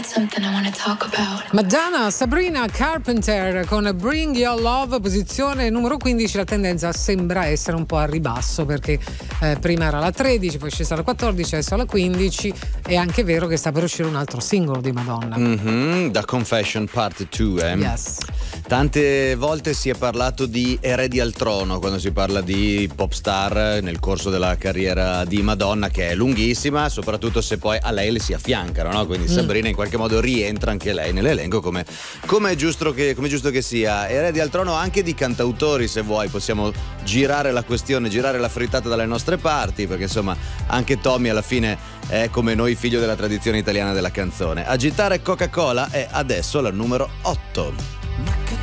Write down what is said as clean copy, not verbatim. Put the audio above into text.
something I wanna talk about. Madonna, Sabrina Carpenter con Bring Your Love, posizione numero 15. La tendenza sembra essere un po' a ribasso, perché prima era la 13, poi è scesa alla 14, adesso alla 15. È anche vero che sta per uscire un altro singolo di Madonna. The Confession Part 2. Yes. Tante volte si è parlato di eredi al trono quando si parla di pop star nel corso della carriera di Madonna, che è lunghissima, soprattutto se poi a lei le si affiancano, no? Quindi Sabrina in qualche modo rientra anche lei nell'elenco, come è giusto che sia. Eredi al trono anche di cantautori, se vuoi possiamo girare la questione, girare la frittata dalle nostre parti, perché insomma anche Tommy alla fine è come noi figlio della tradizione italiana della canzone. Agitare Coca-Cola è adesso la numero 8.